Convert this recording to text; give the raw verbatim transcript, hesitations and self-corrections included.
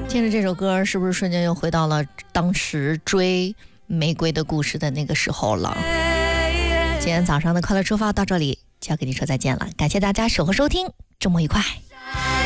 听着这首歌，是不是瞬间又回到了当时追玫瑰的故事的那个时候了？今天早上的快乐出发到这里就要跟你说再见了，感谢大家守候收听，周末愉快。